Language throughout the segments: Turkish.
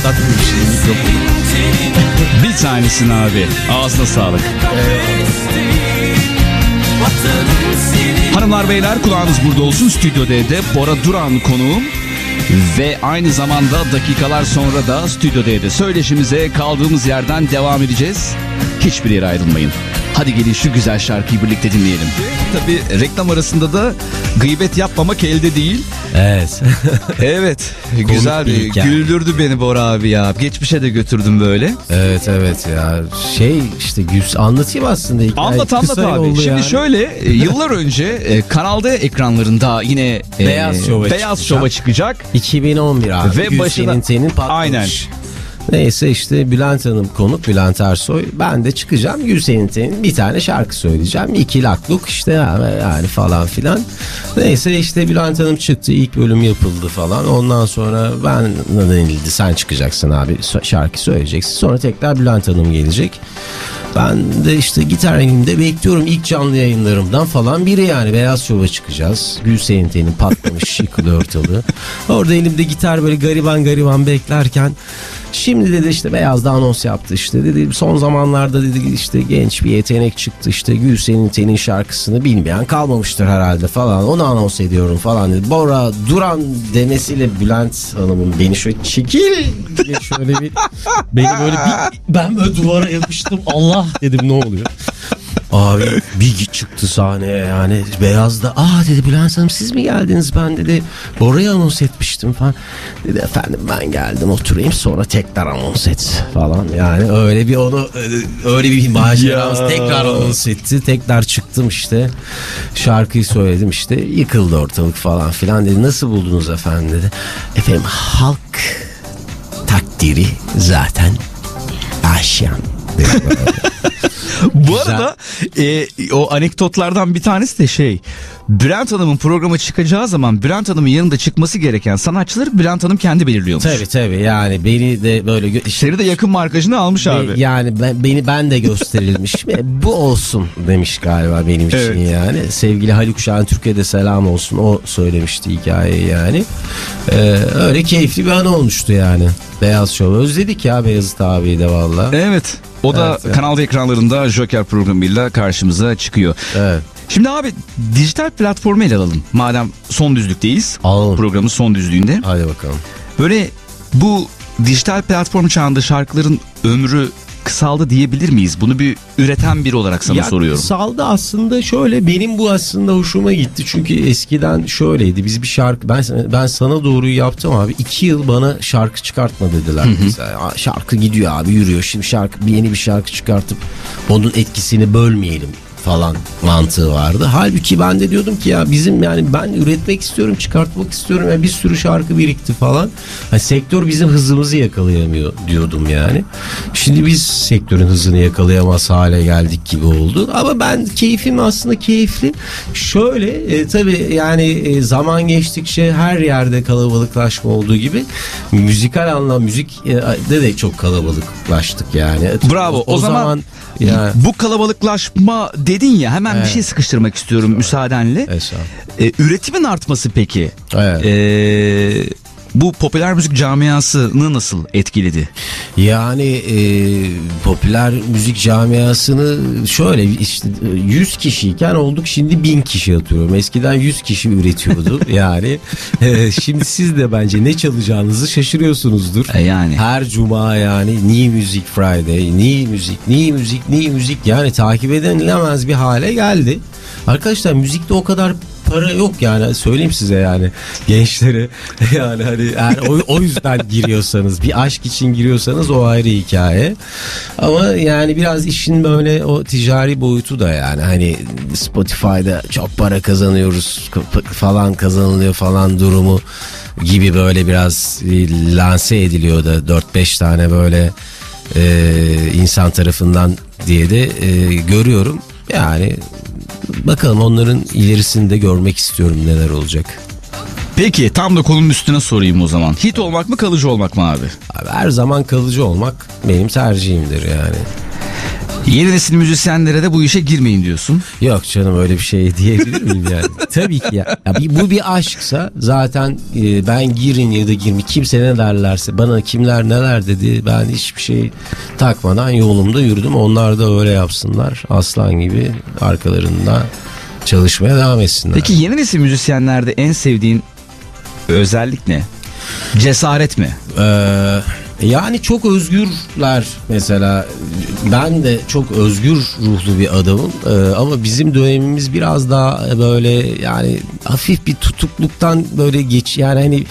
tatlı bir şey mikrofonu. Bir tanesin abi. Ağzına sağlık. Hanımlar beyler, kulağınız burada olsun. Stüdyo D'de Bora Duran konuğum. Ve aynı zamanda dakikalar sonra da Stüdyo D'de söyleşimize kaldığımız yerden devam edeceğiz. Hiçbir yere ayrılmayın. Hadi gelin şu güzel şarkıyı birlikte dinleyelim. Tabii reklam arasında da gıybet yapmamak elde değil. Evet. Evet. Güzel bir yani. Güldürdü beni Bora abi ya. Geçmişe de götürdüm böyle. Evet ya. İşte anlatayım aslında. Anlat Kısa abi. oldu Şimdi yani. şöyle yıllar önce Kanal D ekranlarında yine Beyaz Şov'a çıkacak. 2011 abi. Ve başına patlamış. aynen. Neyse işte Bülent Hanım konuk, Bülent Ersoy. Ben de çıkacağım, Gülsenin Ten'in bir tane şarkı söyleyeceğim. 2 lakluk işte yani falan filan. Neyse işte Bülent Hanım çıktı, ilk bölüm yapıldı falan. Ondan sonra ben denildi, sen çıkacaksın abi, şarkı söyleyeceksin. Sonra tekrar Bülent Hanım gelecek. Ben de işte gitar elimde bekliyorum, ilk canlı yayınlarımdan falan biri yani. Beyaz Şov'a çıkacağız. Gülsenin Ten'in patlamış yıkılı ortalığı. Orada elimde gitar böyle gariban beklerken şimdi dedi işte Beyaz'da anons yaptı işte dedi, son zamanlarda dedi işte genç bir yetenek çıktı işte Gülsenin Ten'in şarkısını bilmeyen kalmamıştır herhalde falan, onu anons ediyorum falan dedi. Bora Duran demesiyle Bülent Hanım'ın beni şöyle çekil diye şöyle bir beni böyle ben böyle duvara yapıştım, Allah dedim ne oluyor. Abi bir çıktı sahneye yani Beyaz'da, dedi Bülent Hanım siz mi geldiniz, ben dedi Bora'yı anons etmiştim falan. Dedi efendim ben geldim oturayım sonra tekrar anons et falan. Yani öyle bir onu öyle bir maceramız, tekrar anons etti, tekrar çıktım işte şarkıyı söyledim işte, yıkıldı ortalık falan filan. Dedi nasıl buldunuz efendim dedi. Efendim halk takdiri zaten aşyan dedi. Bu arada o anekdotlardan bir tanesi de Bülent Hanım'ın programa çıkacağı zaman Bülent Hanım'ın yanında çıkması gereken sanatçıları Bülent Hanım kendi belirliyormuş. Tabii yani beni de böyle seni de yakın markajını almış abi. Yani ben de gösterilmiş. Bu olsun demiş galiba benim için evet. Yani. Sevgili Haluk Şahin Türkiye'de selam olsun. O söylemişti hikayeyi yani. Öyle keyifli bir an olmuştu yani. Beyaz Şov. Özledik ya Beyazıt abiyi de valla. Evet. O da evet, Kanal D ekranlarında Joker programıyla karşımıza çıkıyor. Evet. Şimdi abi dijital platformu ele alalım. Madem son düzlükteyiz. Alalım. Programın son düzlüğünde. Hadi bakalım. Böyle bu dijital platform çağında şarkıların ömrü kısaldı diyebilir miyiz? Bunu bir üreten biri olarak sana soruyorum. Kısaldı aslında şöyle, benim bu aslında hoşuma gitti. Çünkü eskiden şöyleydi. Biz bir şarkı ben sana doğruyu yaptım abi. 2 yıl bana şarkı çıkartma dediler. Mesela şarkı gidiyor abi, yürüyor. Şimdi yeni bir şarkı çıkartıp onun etkisini bölmeyelim falan mantığı vardı. Halbuki ben de diyordum ki ya bizim yani ben üretmek istiyorum, çıkartmak istiyorum. Yani bir sürü şarkı birikti falan. Hani sektör bizim hızımızı yakalayamıyor diyordum yani. Şimdi biz sektörün hızını yakalayamaz hale geldik gibi oldu. Ama ben keyfim aslında keyifli. Şöyle tabii yani zaman geçtikçe her yerde kalabalıklaşma olduğu gibi müzikal anlam müzikte de çok kalabalıklaştık yani. Bravo. O zaman yani, bu kalabalıklaşma dedin ya, hemen evet, bir şey sıkıştırmak istiyorum müsaadenle. Üretimin artması peki bu popüler müzik camiasını nasıl etkiledi? Yani popüler müzik camiasını şöyle işte 100 kişiyken olduk şimdi 1000 kişi atıyorum. Eskiden 100 kişi üretiyordu yani. Şimdi siz de bence ne çalacağınızı şaşırıyorsunuzdur. Yani. Her cuma yani New Music Friday, New Music yani takip edilemez bir hale geldi. Arkadaşlar müzikte o kadar para yok yani, söyleyeyim size yani gençlere yani hani eğer o yüzden giriyorsanız, bir aşk için giriyorsanız o ayrı hikaye. Ama yani biraz işin böyle o ticari boyutu da yani hani Spotify'da çok para kazanıyoruz falan, kazanılıyor falan durumu gibi böyle biraz lanse ediliyor da 4-5 tane böyle insan tarafından diye de görüyorum yani. Bakalım onların ilerisini de görmek istiyorum, neler olacak. Peki tam da konunun üstüne sorayım o zaman. Hit olmak mı, kalıcı olmak mı abi? Abi her zaman kalıcı olmak benim tercihimdir yani. Yeni nesil müzisyenlere de bu işe girmeyin diyorsun. Yok canım, öyle bir şey diyebilir miyim yani? Tabii ki ya. Bu bir aşksa zaten ben girin ya da girme, kimse ne derlerse, bana kimler neler dedi, ben hiçbir şey takmadan yolumda yürüdüm. Onlar da öyle yapsınlar. Aslan gibi arkalarında çalışmaya devam etsinler. Peki yeni nesil müzisyenlerde en sevdiğin özellik ne? Cesaret mi? Yani çok özgürler mesela. Ben de çok özgür ruhlu bir adamım. Ama bizim dönemimiz biraz daha böyle, yani hafif bir tutukluktan böyle yani hani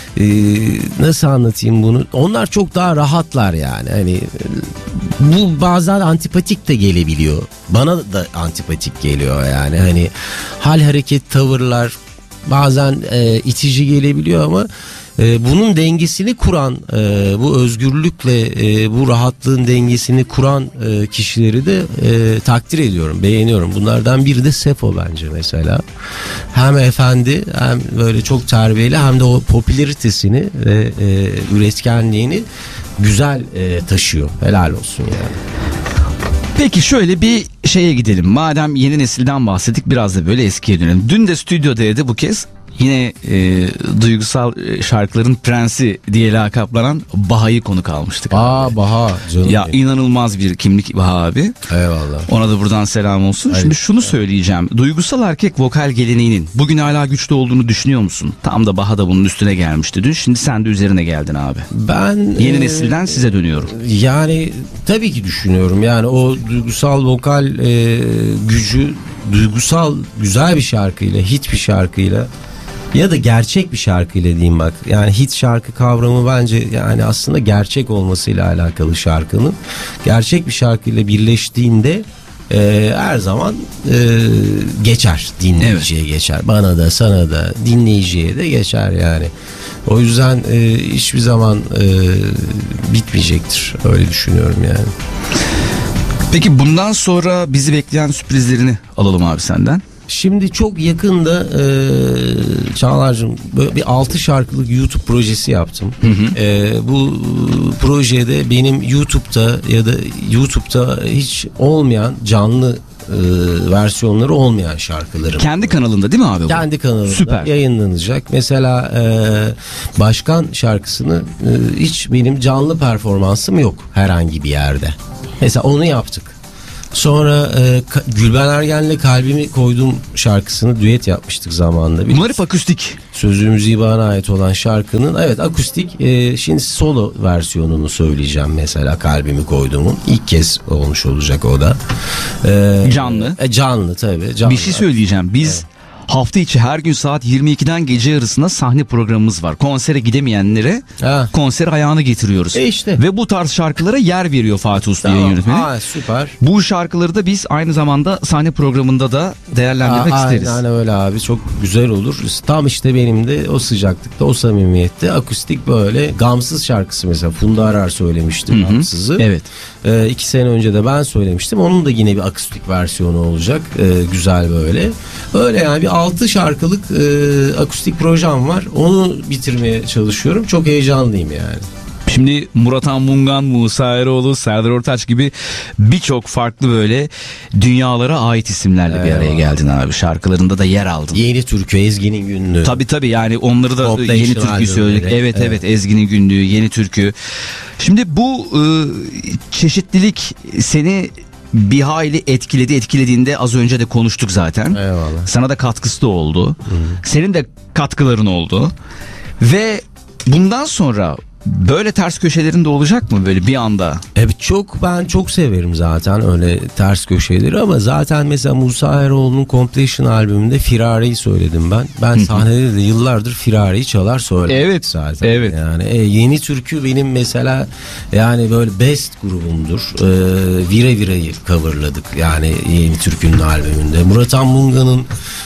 nasıl anlatayım bunu? Onlar çok daha rahatlar yani. Hani bu bazen antipatik de gelebiliyor. Bana da antipatik geliyor yani. Hani hal, hareket, tavırlar bazen itici gelebiliyor ama bunun dengesini kuran, bu özgürlükle bu rahatlığın dengesini kuran kişileri de takdir ediyorum, beğeniyorum. Bunlardan biri de Sefo bence mesela. Hem efendi, hem böyle çok terbiyeli, hem de o popülaritesini ve üretkenliğini güzel taşıyor. Helal olsun yani. Peki şöyle bir şeye gidelim. Madem yeni nesilden bahsettik, biraz da böyle eskiye dönelim. Dün de stüdyodaydı bu kez. Yine duygusal şarkıların prensi diye lakaplanan Baha'yı konuk almıştık. Baha canım. Ya inanılmaz bir kimlik Baha abi. Eyvallah. Ona da buradan selam olsun. Hayır. Şimdi şunu söyleyeceğim. Duygusal erkek vokal geleneğinin bugün hala güçlü olduğunu düşünüyor musun? Tam da Baha da bunun üstüne gelmişti dün. Şimdi sen de üzerine geldin abi. Ben Yeni nesilden size dönüyorum. Yani tabii ki düşünüyorum. Yani o duygusal vokal gücü, duygusal güzel bir şarkıyla, hit bir şarkıyla ya da gerçek bir şarkıyla diyeyim bak. Yani hit şarkı kavramı bence yani aslında gerçek olmasıyla alakalı şarkının. Gerçek bir şarkıyla birleştiğinde her zaman geçer. Dinleyiciye geçer. Bana da, sana da, dinleyiciye de geçer yani. O yüzden hiçbir zaman bitmeyecektir. Öyle düşünüyorum yani. Peki bundan sonra bizi bekleyen sürprizlerini alalım abi senden. Şimdi çok yakında Çağlar'cığım böyle bir 6 şarkılık YouTube projesi yaptım. Bu projede benim YouTube'da ya da YouTube'da hiç olmayan canlı versiyonları olmayan şarkılarım. Kendi kanalında değil mi abi bu? Kendi kanalında Süper. yayınlanacak. Mesela Başkan şarkısını hiç benim canlı performansım yok herhangi bir yerde. Mesela onu yaptık. Sonra Gülben Ergen'le Kalbimi Koydum şarkısını düet yapmıştık zamanında. Bunlar hep akustik. Sözü müziği bana ait olan şarkının evet akustik. Şimdi solo versiyonunu söyleyeceğim mesela Kalbimi Koydum'un. İlk kez olmuş olacak o da. Canlı. Canlı tabii. Canlı. Bir şey söyleyeceğim. Biz hafta içi her gün saat 22'den gece yarısına sahne programımız var. Konsere gidemeyenlere konser ayağını getiriyoruz. İşte. Ve bu tarz şarkılara yer veriyor Fatih Usta yayın yönetmeni. Süper. Bu şarkıları da biz aynı zamanda sahne programında da değerlendirmek isteriz. Aynen öyle abi, çok güzel olur. Tam işte benim de o sıcaklıkta, o samimiyette akustik böyle Gamsız şarkısı mesela Funda Arar söylemişti Gamsız'ı. Evet. 2 sene önce de ben söylemiştim. Onun da yine bir akustik versiyonu olacak. Güzel böyle. Öyle yani bir 6 şarkılık akustik projem var. Onu bitirmeye çalışıyorum. Çok heyecanlıyım yani. Şimdi Murat Anmungan, Musa Eroğlu, Serdar Ortaç gibi birçok farklı böyle dünyalara ait isimlerle bir araya geldin abi. Şarkılarında da yer aldın. Yeni Türkü, Ezgi'nin günlüğü. Tabii yani onları da Population Yeni Türkü söyledik. Evet Ezgi'nin günlüğü, Yeni Türkü. Şimdi bu çeşitlilik seni bir hayli etkilediğinde az önce de konuştuk zaten. Eyvallah. Sana da katkısı da oldu. Senin de katkıların oldu. Ve bundan sonra böyle ters köşelerin de olacak mı böyle bir anda? Evet, ben çok severim zaten öyle ters köşeleri ama zaten mesela Musa Eroğlu'nun Completion albümünde Firari'yi söyledim ben. Ben sahnede de yıllardır Firari'yi çalar söylerim. Evet zaten. Evet. Yani Yeni Türkü benim mesela yani böyle best grubumdur. Vire Vire'yi coverladık yani Yeni Türkü'nün albümünde. Murat Anmungan'ın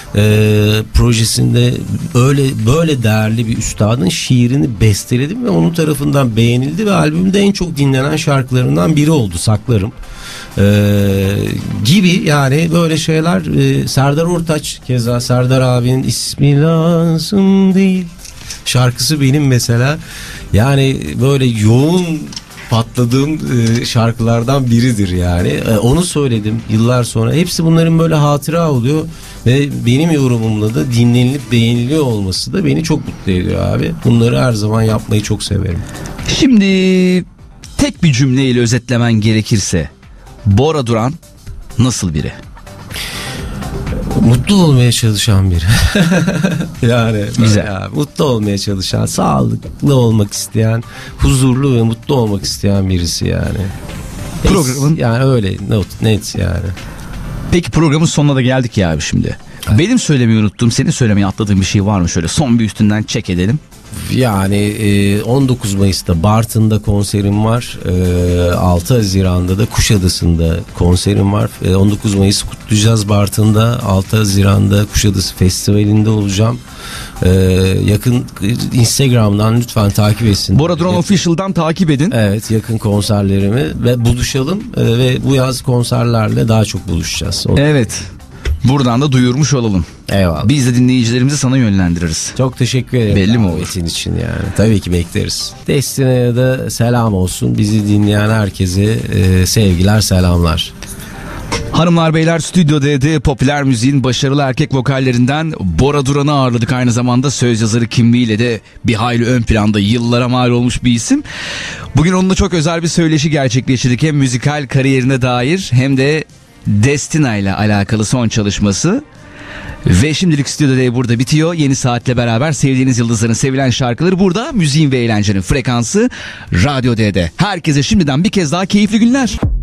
projesinde böyle değerli bir üstadın şiirini besteledim ve onun tarafından beğenildi ve albümde en çok dinlenen şarkılarından biri oldu, saklarım. Gibi yani böyle şeyler. Serdar Ortaç keza, Serdar abinin ismi lazım değil şarkısı benim mesela yani böyle yoğun patladığım şarkılardan biridir yani. Onu söyledim yıllar sonra. Hepsi bunların böyle hatıra oluyor ve benim yorumumla da dinlenilip beğeniliyor olması da beni çok mutlu ediyor abi. Bunları her zaman yapmayı çok severim. Şimdi tek bir cümleyle özetlemen gerekirse Bora Duran nasıl biri? Mutlu olmaya çalışan biri. Yani güzel. Ya, mutlu olmaya çalışan, sağlıklı olmak isteyen, huzurlu ve mutlu olmak isteyen birisi yani. Programın yani öyle net yani. Peki programın sonuna da geldik ya abi şimdi. Evet. Benim söylemeyi unuttuğum, senin söylemeyi atladığın bir şey var mı? Şöyle son bir üstünden çek edelim. Yani 19 Mayıs'ta Bartın'da konserim var. 6 Haziran'da da Kuşadası'nda konserim var. 19 Mayıs kutlayacağız Bartın'da. 6 Haziran'da Kuşadası Festivali'nde olacağım. Yakın Instagram'dan lütfen takip etsin. Bora Duran Official'dan takip edin. Evet, yakın konserlerimi ve buluşalım ve bu yaz konserlerle daha çok buluşacağız. Evet. Buradan da duyurmuş olalım. Eyvallah. Biz de dinleyicilerimizi sana yönlendiririz. Çok teşekkür ederim. Belli mi olur? Davetin için yani. Tabii ki bekleriz. Destine'ye de selam olsun. Bizi dinleyen herkese sevgiler, selamlar. Hanımlar beyler, Stüdyo D'de popüler müziğin başarılı erkek vokallerinden Bora Duran'ı ağırladık. Aynı zamanda söz yazarı kimliğiyle de bir hayli ön planda, yıllara mal olmuş bir isim. Bugün onunla çok özel bir söyleşi gerçekleştirdik. Hem müzikal kariyerine dair hem de Destina ile alakalı son çalışması. Ve şimdilik Stüdyo D burada bitiyor. Yeni saatle beraber sevdiğiniz yıldızların sevilen şarkıları burada. Müziğin ve eğlencenin frekansı Radyo D'de. Herkese şimdiden bir kez daha keyifli günler.